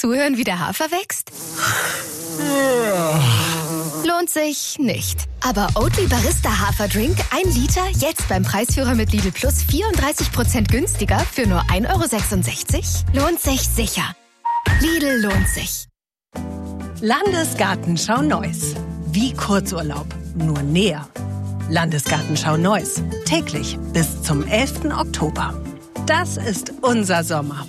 zuhören, wie der Hafer wächst? Lohnt sich nicht. Aber Oatly Barista Haferdrink 1 Liter jetzt beim Preisführer mit Lidl Plus 34% günstiger für nur 1,66 €? Lohnt sich sicher. Lidl lohnt sich. Landesgartenschau Neuss. Wie Kurzurlaub, nur näher. Landesgartenschau Neuss. Täglich bis zum 11. Oktober. Das ist unser Sommer.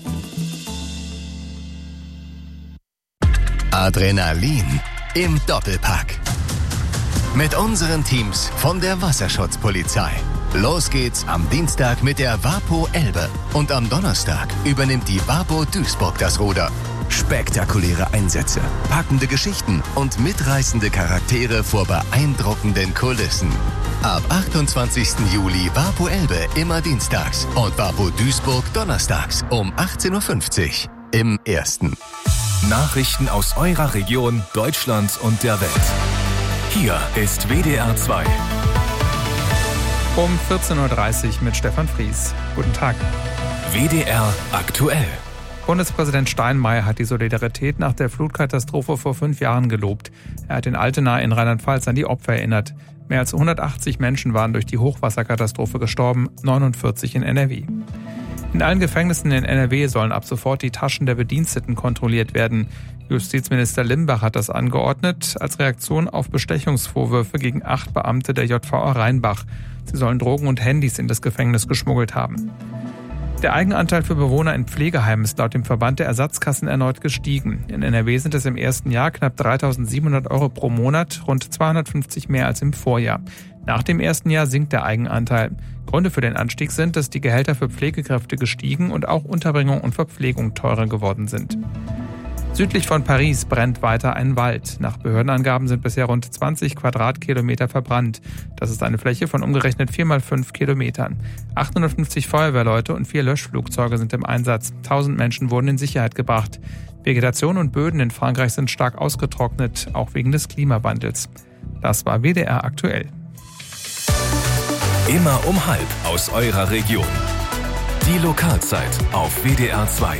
Adrenalin im Doppelpack. Mit unseren Teams von der Wasserschutzpolizei. Los geht's am Dienstag mit der WaPo Elbe. Und am Donnerstag übernimmt die WaPo Duisburg das Ruder. Spektakuläre Einsätze, packende Geschichten und mitreißende Charaktere vor beeindruckenden Kulissen. Ab 28. Juli WaPo Elbe immer dienstags und WaPo Duisburg donnerstags um 18:50 Uhr im Ersten. Nachrichten aus eurer Region, Deutschland und der Welt. Hier ist WDR 2. Um 14:30 Uhr mit Stefan Fries. Guten Tag. WDR aktuell. Bundespräsident Steinmeier hat die Solidarität nach der Flutkatastrophe vor 5 Jahren gelobt. Er hat in Altena in Rheinland-Pfalz an die Opfer erinnert. Mehr als 180 Menschen waren durch die Hochwasserkatastrophe gestorben, 49 in NRW. In allen Gefängnissen in NRW sollen ab sofort die Taschen der Bediensteten kontrolliert werden. Justizminister Limbach hat das angeordnet als Reaktion auf Bestechungsvorwürfe gegen 8 Beamte der JVA Rheinbach. Sie sollen Drogen und Handys in das Gefängnis geschmuggelt haben. Der Eigenanteil für Bewohner in Pflegeheimen ist laut dem Verband der Ersatzkassen erneut gestiegen. In NRW sind es im ersten Jahr knapp 3.700 € pro Monat, rund 250 mehr als im Vorjahr. Nach dem ersten Jahr sinkt der Eigenanteil. Gründe für den Anstieg sind, dass die Gehälter für Pflegekräfte gestiegen und auch Unterbringung und Verpflegung teurer geworden sind. Südlich von Paris brennt weiter ein Wald. Nach Behördenangaben sind bisher rund 20 Quadratkilometer verbrannt. Das ist eine Fläche von umgerechnet 4 mal 5 Kilometern. 850 Feuerwehrleute und 4 Löschflugzeuge sind im Einsatz. 1000 Menschen wurden in Sicherheit gebracht. Vegetation und Böden in Frankreich sind stark ausgetrocknet, auch wegen des Klimawandels. Das war WDR aktuell. Immer um 12:30 aus eurer Region. Die Lokalzeit auf WDR 2.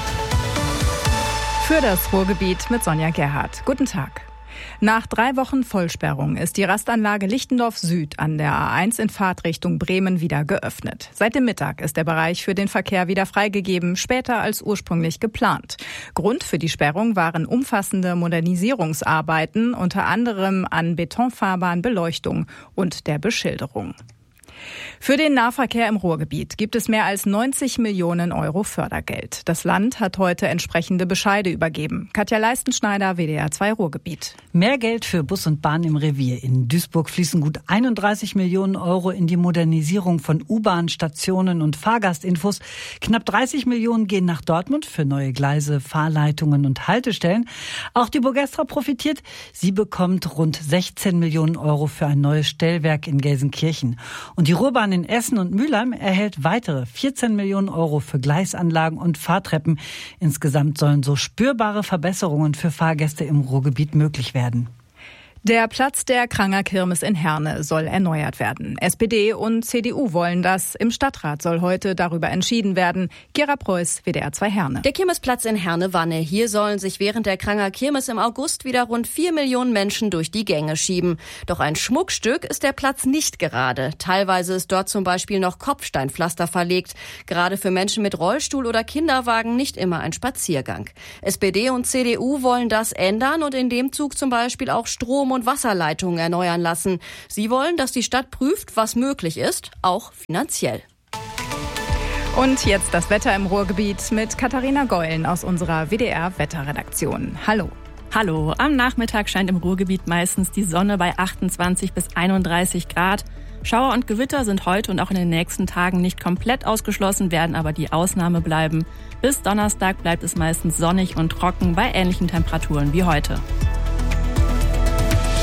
Für das Ruhrgebiet mit Sonja Gerhardt. Guten Tag. Nach 3 Wochen Vollsperrung ist die Rastanlage Lichtendorf Süd an der A1 in Fahrtrichtung Bremen wieder geöffnet. Seit dem Mittag ist der Bereich für den Verkehr wieder freigegeben, später als ursprünglich geplant. Grund für die Sperrung waren umfassende Modernisierungsarbeiten, unter anderem an Betonfahrbahn, Beleuchtung und der Beschilderung. Für den Nahverkehr im Ruhrgebiet gibt es mehr als 90 Millionen € Fördergeld. Das Land hat heute entsprechende Bescheide übergeben. Katja Leistenschneider, WDR 2 Ruhrgebiet. Mehr Geld für Bus und Bahn im Revier. In Duisburg fließen gut 31 Millionen € in die Modernisierung von U-Bahn-Stationen und Fahrgastinfos. Knapp 30 Millionen gehen nach Dortmund für neue Gleise, Fahrleitungen und Haltestellen. Auch die Burgestra profitiert. Sie bekommt rund 16 Millionen € für ein neues Stellwerk in Gelsenkirchen. Und die Ruhrbahn in Essen und Mülheim erhält weitere 14 Millionen € für Gleisanlagen und Fahrtreppen. Insgesamt sollen so spürbare Verbesserungen für Fahrgäste im Ruhrgebiet möglich werden. Der Platz der Kranger Kirmes in Herne soll erneuert werden. SPD und CDU wollen das. Im Stadtrat soll heute darüber entschieden werden. Gera Preuß, WDR 2 Herne. Der Kirmesplatz in Herne-Wanne. Hier sollen sich während der Kranger Kirmes im August wieder rund 4 Millionen Menschen durch die Gänge schieben. Doch ein Schmuckstück ist der Platz nicht gerade. Teilweise ist dort zum Beispiel noch Kopfsteinpflaster verlegt. Gerade für Menschen mit Rollstuhl oder Kinderwagen nicht immer ein Spaziergang. SPD und CDU wollen das ändern und in dem Zug zum Beispiel auch Strom- und Wasserleitungen erneuern lassen. Sie wollen, dass die Stadt prüft, was möglich ist, auch finanziell. Und jetzt das Wetter im Ruhrgebiet mit Katharina Geulen aus unserer WDR-Wetterredaktion. Hallo. Hallo, am Nachmittag scheint im Ruhrgebiet meistens die Sonne bei 28 bis 31 Grad. Schauer und Gewitter sind heute und auch in den nächsten Tagen nicht komplett ausgeschlossen, werden aber die Ausnahme bleiben. Bis Donnerstag bleibt es meistens sonnig und trocken bei ähnlichen Temperaturen wie heute.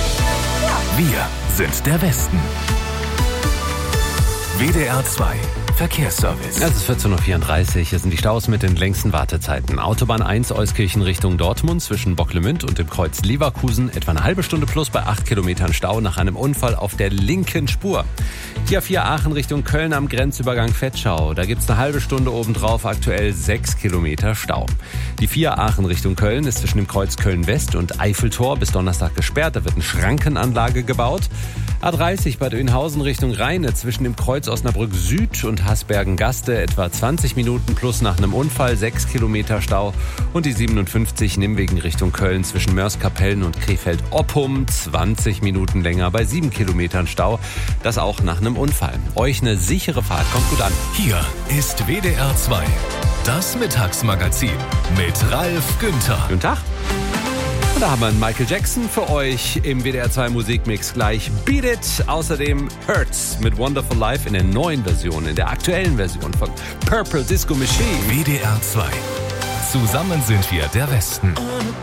Wir sind der Westen. WDR 2 Verkehrsservice. Es ist 14.34 Uhr. Hier sind die Staus mit den längsten Wartezeiten. Autobahn 1 Euskirchen Richtung Dortmund zwischen Bocklemünd und dem Kreuz Leverkusen. Etwa eine halbe Stunde plus bei 8 Kilometern Stau nach einem Unfall auf der linken Spur. Die A4 Aachen Richtung Köln am Grenzübergang Vetschau. Da gibt's eine halbe Stunde obendrauf, aktuell 6 Kilometer Stau. Die 4 Aachen Richtung Köln ist zwischen dem Kreuz Köln-West und Eiffeltor bis Donnerstag gesperrt. Da wird eine Schrankenanlage gebaut. A30 Bad Oeynhausen Richtung Rheine zwischen dem Kreuz Osnabrück Süd und Hasbergen-Gaste etwa 20 Minuten plus nach einem Unfall, 6 Kilometer Stau. Und die 57 Nimwegen Richtung Köln zwischen Mörs-Kapellen und Krefeld-Oppum 20 Minuten länger bei 7 Kilometern Stau. Das auch nach einem Unfall. Euch eine sichere Fahrt, kommt gut an. Hier ist WDR 2, das Mittagsmagazin mit Ralf Günther. Guten Tag. Und da haben wir einen Michael Jackson für euch im WDR 2 Musikmix gleich. Beat It. Außerdem Hurts mit Wonderful Life in der neuen Version, in der aktuellen Version von Purple Disco Machine. WDR 2. Zusammen sind wir der Westen.